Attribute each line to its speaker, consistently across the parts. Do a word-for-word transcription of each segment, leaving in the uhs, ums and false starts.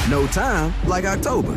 Speaker 1: No time like October.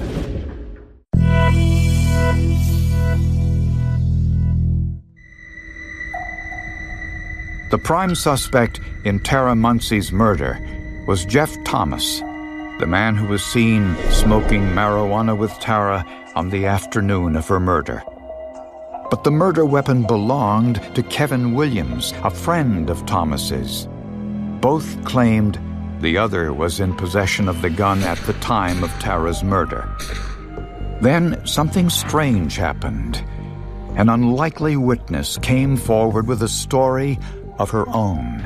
Speaker 2: The prime suspect in Tara Muncie's murder was Jeff Thomas, the man who was seen smoking marijuana with Tara on the afternoon of her murder. But the murder weapon belonged to Kevin Williams, a friend of Thomas's. Both claimed the other was in possession of the gun at the time of Tara's murder. Then something strange happened. An unlikely witness came forward with a story of her own.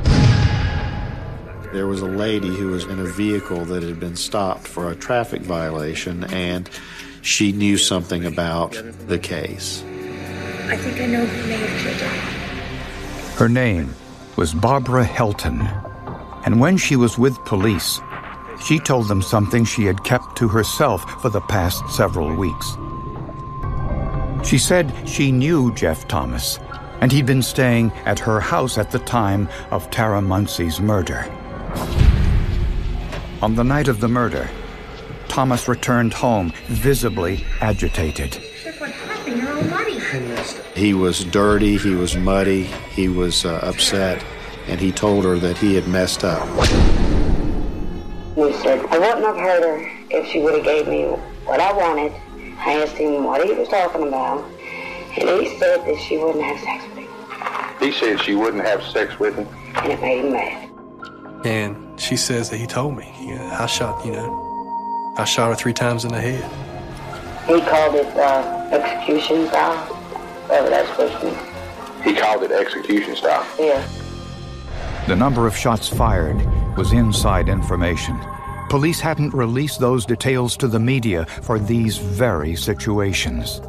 Speaker 3: There was a lady who was in a vehicle that had been stopped for a traffic violation, and she knew something about the case.
Speaker 4: I think I know who may have killed her.
Speaker 2: Her name was Barbara Helton, and when she was with police, she told them something she had kept to herself for the past several weeks. She said she knew Jeff Thomas, and he'd been staying at her house at the time of Tara Muncie's murder. On the night of the murder, Thomas returned home visibly agitated.
Speaker 4: What happened? Your own money.
Speaker 3: He was dirty, he was muddy, he was uh, upset, and he told her that he had messed up.
Speaker 5: He said, I wouldn't have hurt her if she would have gave me what I wanted. I asked him what he was talking about, and he said that she wouldn't have sex with him.
Speaker 6: He said she wouldn't have sex with him?
Speaker 5: And it made him mad.
Speaker 7: And she says that he told me. He, I shot, you know, I shot her three times in the head.
Speaker 5: He called it uh, execution style, whatever that's supposed to mean.
Speaker 6: He called it execution style?
Speaker 5: Yeah.
Speaker 2: The number of shots fired was inside information. Police hadn't released those details to the media for these very situations.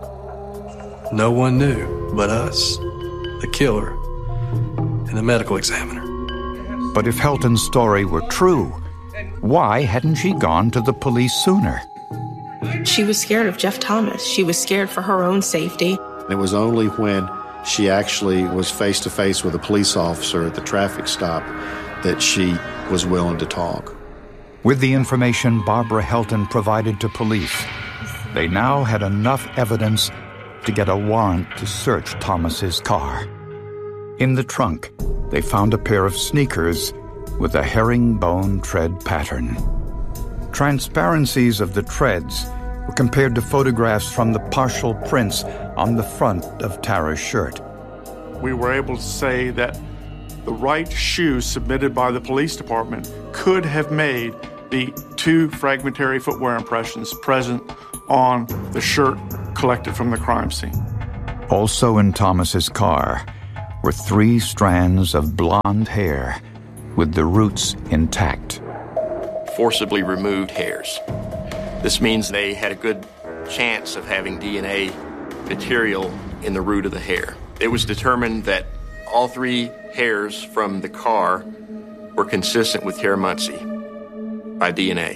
Speaker 7: No one knew but us, the killer, and the medical examiner.
Speaker 2: But if Helton's story were true, why hadn't she gone to the police sooner?
Speaker 8: She was scared of Jeff Thomas. She was scared for her own safety.
Speaker 3: It was only when she actually was face-to-face with a police officer at the traffic stop that she was willing to talk.
Speaker 2: With the information Barbara Helton provided to police, they now had enough evidence to get a warrant to search Thomas's car. In the trunk, they found a pair of sneakers with a herringbone tread pattern. Transparencies of the treads were compared to photographs from the partial prints on the front of Tara's shirt.
Speaker 9: We were able to say that the right shoe submitted by the police department could have made the two fragmentary footwear impressions present on the shirt collected from the crime scene.
Speaker 2: Also in Thomas's car were three strands of blonde hair with the roots intact.
Speaker 10: Forcibly removed hairs. This means they had a good chance of having D N A material in the root of the hair. It was determined that all three hairs from the car were consistent with Tara Muncie by D N A.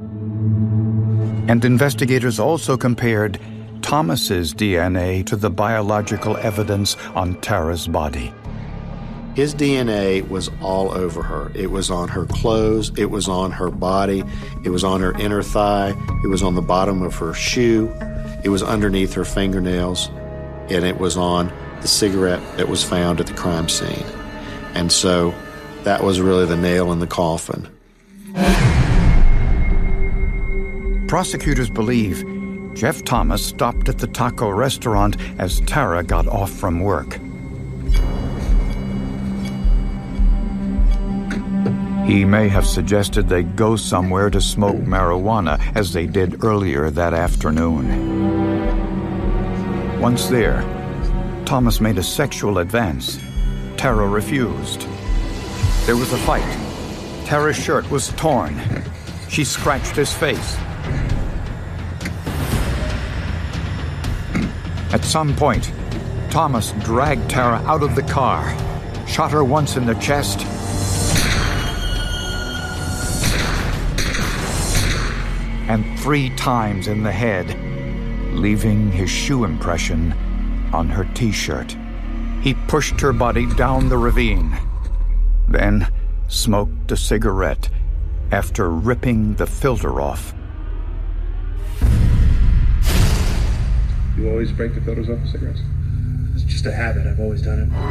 Speaker 2: And investigators also compared Thomas's D N A to the biological evidence on Tara's body.
Speaker 3: His D N A was all over her. It was on her clothes, it was on her body, it was on her inner thigh, it was on the bottom of her shoe, it was underneath her fingernails, and it was on the cigarette that was found at the crime scene. And so that was really the nail in the coffin.
Speaker 2: Prosecutors believe Jeff Thomas stopped at the taco restaurant as Tara got off from work. He may have suggested they go somewhere to smoke marijuana, as they did earlier that afternoon. Once there, Thomas made a sexual advance. Tara refused. There was a fight. Tara's shirt was torn. She scratched his face. At some point, Thomas dragged Tara out of the car, shot her once in the chest, and three times in the head, leaving his shoe impression on her T-shirt. He pushed her body down the ravine, then smoked a cigarette after ripping the filter off.
Speaker 11: You always break the filters off of cigarettes? It's just a habit. I've always done it.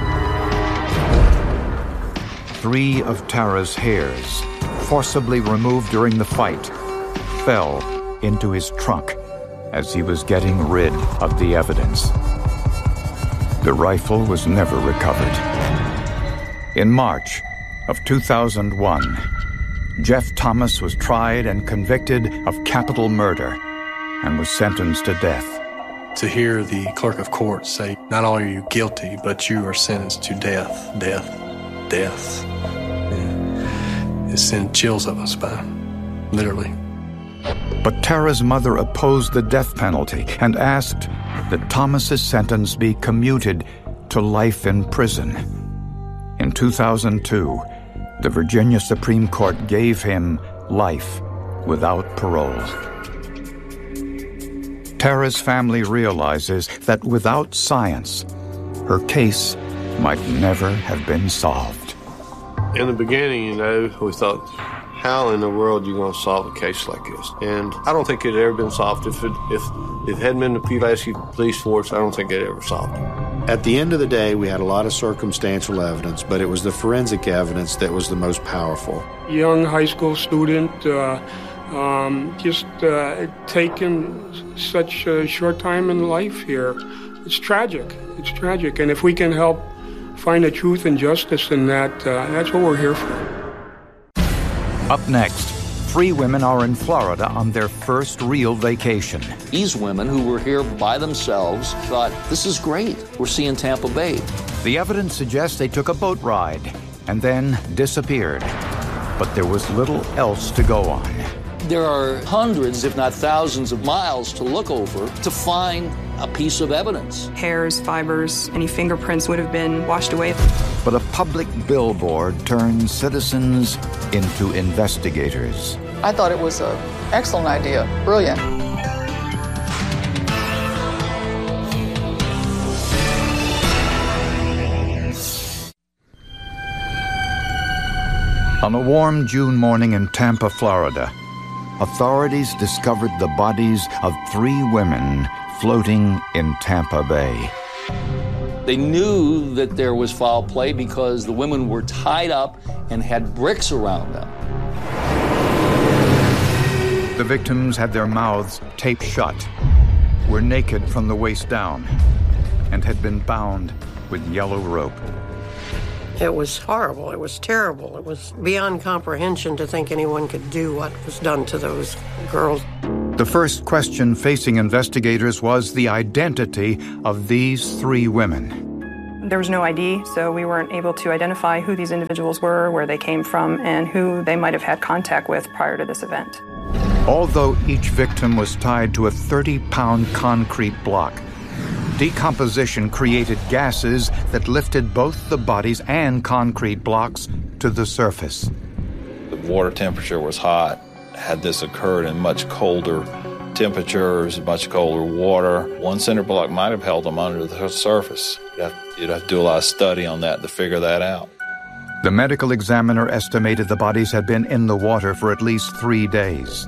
Speaker 2: Three of Tara's hairs, forcibly removed during the fight, fell into his trunk as he was getting rid of the evidence. The rifle was never recovered. In March of two thousand one, Jeff Thomas was tried and convicted of capital murder and was sentenced to death.
Speaker 7: To hear the clerk of court say, not only are you guilty, but you are sentenced to death, death, death. Yeah. It sent chills up my spine, literally.
Speaker 2: But Tara's mother opposed the death penalty and asked that Thomas's sentence be commuted to life in prison. In two thousand two, the Virginia Supreme Court gave him life without parole. Tara's family realizes that without science, her case might never have been solved.
Speaker 12: In the beginning, you know, we thought, how in the world are you going to solve a case like this? And I don't think it had ever been solved. If it, if, if it hadn't been the Pulaski Police Force, I don't think it ever solved it.
Speaker 3: At the end of the day, we had a lot of circumstantial evidence, but it was the forensic evidence that was the most powerful.
Speaker 13: Young high school student, uh, um, just uh, taken such a short time in life here. It's tragic. It's tragic. And if we can help find the truth and justice in that, uh, that's what we're here for.
Speaker 2: Up next, three women are in Florida on their first real vacation.
Speaker 14: These women who were here by themselves thought, this is great. We're seeing Tampa Bay.
Speaker 2: The evidence suggests they took a boat ride and then disappeared. But there was little else to go on.
Speaker 14: There are hundreds, if not thousands of miles to look over to find a piece of evidence.
Speaker 15: Hairs, fibers, any fingerprints would have been washed away.
Speaker 2: But a public billboard turns citizens into investigators.
Speaker 16: I thought it was an excellent idea. Brilliant.
Speaker 2: On a warm June morning in Tampa, Florida, authorities discovered the bodies of three women floating in Tampa Bay.
Speaker 14: They knew that there was foul play because the women were tied up and had bricks around them.
Speaker 2: The victims had their mouths taped shut, were naked from the waist down, and had been bound with yellow rope.
Speaker 17: It was horrible. It was terrible. It was beyond comprehension to think anyone could do what was done to those girls.
Speaker 2: The first question facing investigators was the identity of these three women.
Speaker 15: There was no I D, so we weren't able to identify who these individuals were, where they came from, and who they might have had contact with prior to this event.
Speaker 2: Although each victim was tied to a thirty-pound concrete block, decomposition created gases that lifted both the bodies and concrete blocks to the surface.
Speaker 18: The water temperature was hot. Had this occurred in much colder temperatures, much colder water, one cinder block might have held them under the surface. You'd have, you'd have to do a lot of study on that to figure that out.
Speaker 2: The medical examiner estimated the bodies had been in the water for at least three days.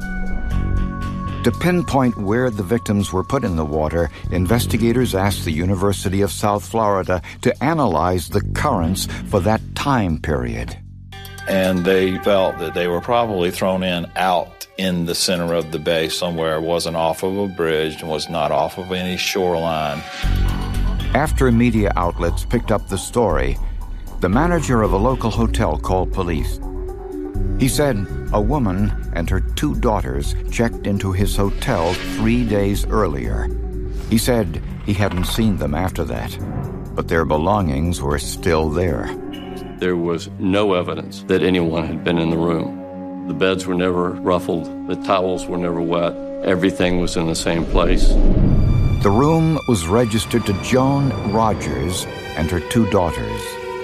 Speaker 2: To pinpoint where the victims were put in the water, investigators asked the University of South Florida to analyze the currents for that time period.
Speaker 18: And they felt that they were probably thrown in out in the center of the bay somewhere. It wasn't off of a bridge and was not off of any shoreline.
Speaker 2: After media outlets picked up the story, the manager of a local hotel called police. He said a woman and her two daughters checked into his hotel three days earlier. He said he hadn't seen them after that, but their belongings were still there.
Speaker 10: There was no evidence that anyone had been in the room. The beds were never ruffled, the towels were never wet, everything was in the same place.
Speaker 2: The room was registered to Joan Rogers and her two daughters.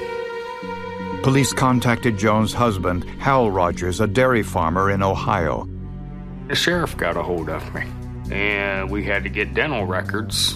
Speaker 2: Police contacted Joan's husband, Hal Rogers, a dairy farmer in Ohio.
Speaker 19: The sheriff got a hold of me, and we had to get dental records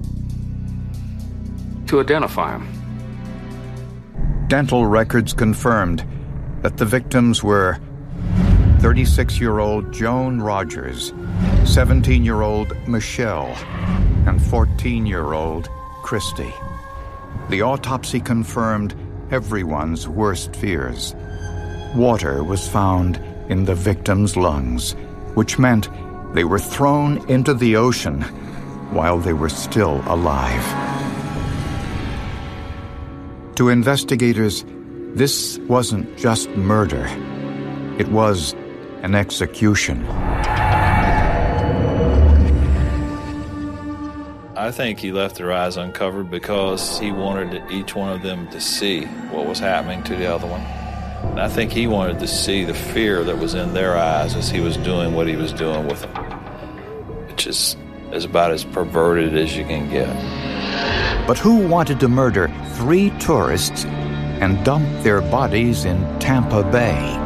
Speaker 19: to identify him.
Speaker 2: Dental records confirmed that the victims were thirty-six-year-old Joan Rogers, seventeen-year-old Michelle, and fourteen-year-old Christy. The autopsy confirmed everyone's worst fears. Water was found in the victims' lungs, which meant they were thrown into the ocean while they were still alive. To investigators, this wasn't just murder. It was an execution.
Speaker 18: I think he left their eyes uncovered because he wanted each one of them to see what was happening to the other one. And I think he wanted to see the fear that was in their eyes as he was doing what he was doing with them, which is, is about as perverted as you can get.
Speaker 2: But who wanted to murder three tourists and dump their bodies in Tampa Bay?